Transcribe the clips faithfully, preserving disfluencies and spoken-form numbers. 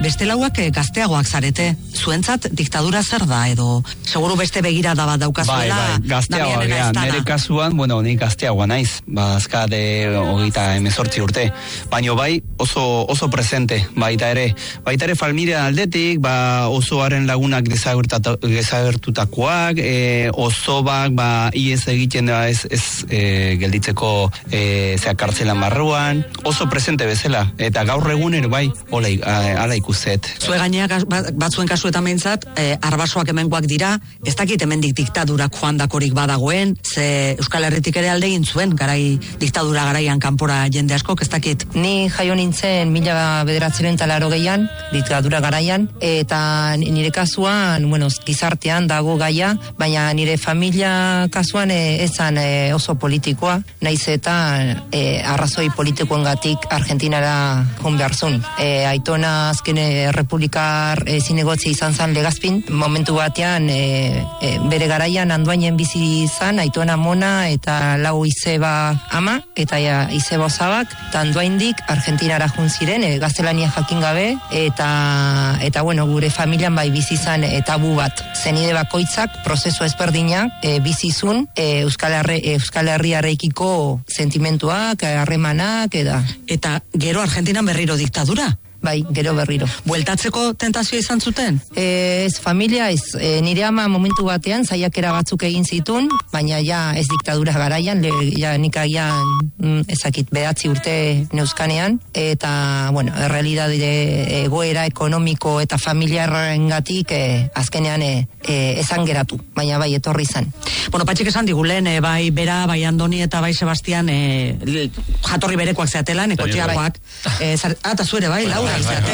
beste lauak gazteagoak zarete. Zuentzat diktadura zer da edo seguru beste begirada bat daukazuela. Bai, bai, gazteagoak ja, nire kasuan, bueno, ni gazteagoa naiz, ba, azkade hogeita hemezortzi urte, baino bai oso, oso presente, baita ere, baita ere familia aldetik, ba, osoaren lagunak desagertutakoak, e, osobak, ba, iez egiten da ez, ez e, gelditzeko e, zea kartzelan barruan, oso presente bezala, eta gaur eguner bai, hola, ala ikustet. Zue gaineak batzuen kasuetan behintzat, e, arbasoak hemengoak dira, ez dakit hemendik diktadurak joan dakorik badagoen, ze Euskal Herritik ere alde egin zuen, garai diktadura garaian kanpora jende askok, ez dakit. Ni jaio nintzen mila bederatzeren talaro gehian, diktadura garaian, eta nire kasuan, bueno, gizartean dago gaia, baina nire familia kasuan e, ezan e, oso politikoa, naiz eta e, arrazoi politikoengatik Argentinara joan behar zuen. E, aitona azken e, republikar e, zinegotzi izan zan Legazpin, momentu batean e, e, bere garaian anduainen bizi izan, aitona mona eta lau izeba ama, eta ja, izeba osabak, eta anduaindik Argentinara joan ziren, e, gaztelania jakin gabe, eta, eta bueno, gure familian bai bizi izan e, tabu bat. Zenide bakoitzak, prozesu ezberdinak, e, bizizun, e, Euskal, Herri, Euskal Herriarekiko sentimentuak, harremanak, eda. Eta gero Argentinan berriro diktadura? Bai, gero berriro. Bueltatzeko tentazioa izan zuten? E, ez, familia ez. E, nire ama momentu batean zaiakera batzuk egin zitun, baina ja ez diktadura garaian, le, ja nik agian mm, ezakit behatzi urte neuskanean, eta, bueno, errealidade egoera ekonomiko eta familiarrengatik e, azkenean e, e, ezan geratu, baina bai, etorri izan. Bueno, Patxik esan digulen, e, bai Bera, bai Andoni eta bai Sebastian e, jatorri berekoak zeatelan, ekotxeakoak. E, eta zuere, bai, Laura.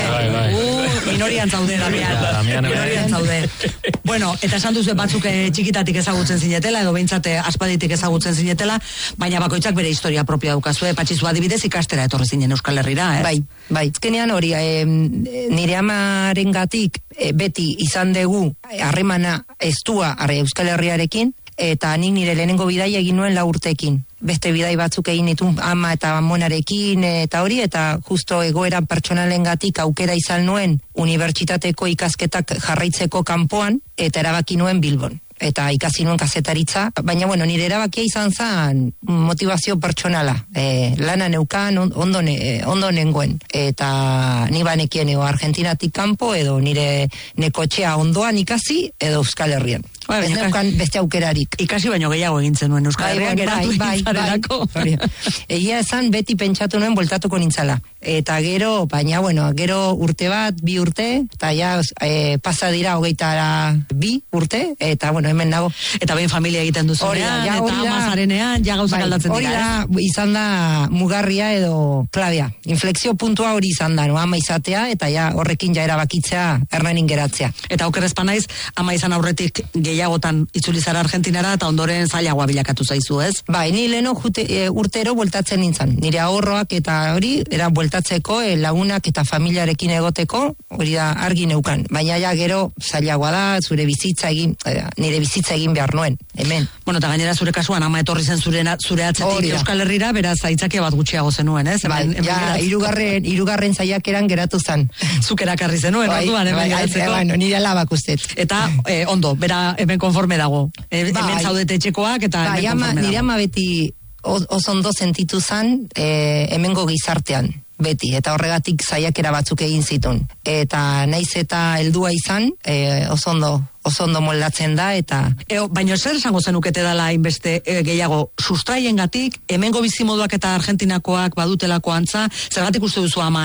Uh, minorian zaude, Damian. Minorian zaude. Bueno, eta esan duzu batzuk txikitatik ezagutzen zinetela, edo behintzate aspaditik ezagutzen zinetela, baina bakoitzak bere historia propia daukazue. Patxizu adibidez ikastera etorri zinen Euskal Herrira, eh? Bai, bai. Ezkenean hori, e, nire amaren gatik e, beti izan dugu harremana estua Euskal Herriarekin, eta nik nire lehenengo bidaia egin nuen lau urtekin. Beste bidai batzuk egin ditun ama eta amonarekin eta hori, eta justo egoeran pertsonalengatik aukera izan nuen unibertsitateko ikasketak jarraitzeko kanpoan, eta erabaki nuen Bilbon. Eta ikasi nuen kazetaritza, baina bueno, nire erabakia izan zen motivazio pertsonala. E, lana neukan ondo, ne, ondo nengoen. Eta ni banekien ego Argentinatik kanpo, edo nire nekotxea ondoan ikasi, edo Euskal Herrian. Bai, ez neukan beste aukerarik. Ikasi baino gehiago egin zenuen Euskal Herrian geratu bai, bai, bai. Egia esan beti pentsatu nuen voltatuko nintzala. Eta gero, baina bueno, gero urte bat, bi urte, eta ja e, pasa dira hogeita bi urte, eta bueno, hemen nago. Eta behin familia egiten duzunean, ja, eta amazarenean, ja gauzak bai, aldatzen dira. Hori da, izan da mugarria edo klabea. Inflexio puntua hori izan da, no? Ama izatea, eta ja horrekin ja erabakitzea Hernanin geratzea. Eta okerrezpa naiz, ama izan aurretik gehiagotan itzulizara Argentinara, eta ondoren zailagoa bilakatu zaizu, ez? Bai, ni leheno jute, e, urtero bueltatzen nintzen. Nire ahorroak eta hori, era bueltatzeko, e, lagunak eta familiarekin egoteko, hori da argi neukan. Baina ja gero zailagoa da, zure bizitza egin, e, nire bizitza egin behar nuen, hemen. Bueno, eta gainera zure kasuan, ama etorri zen zure, zure atzetik Euskal Herrira, beraz aitzake bat gutxiago zenuen, ez? Bai, hemen, ja, hemen irugarren, irugarren zaiakeran geratu zen. Zuk erakarri zenuen, bai, orduan, hemen bai, geratzeko. Bai, nire alabak ustet. Eta, eh, ondo, bera hemen konforme dago. E, bai, hemen zaudete etxekoak, eta bai, hemen konforme ama, dago. Nire ama beti oso ondo sentitu zen e, hemengo gizartean. Beti, eta horregatik zaiakera batzuk egin zitun. Eta naiz eta heldua izan, e, oso ondo, oso ondo moldatzen da, eta... Eo, baina zer esango zenukete dala inbeste e, gehiago, sustraiengatik, hemengo bizimoduak eta Argentinakoak badutelakoantza, zergatik uste duzu ama